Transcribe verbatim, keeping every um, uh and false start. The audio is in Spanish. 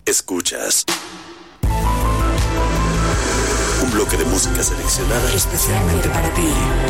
Escuchas un bloque de música seleccionada especialmente para ti.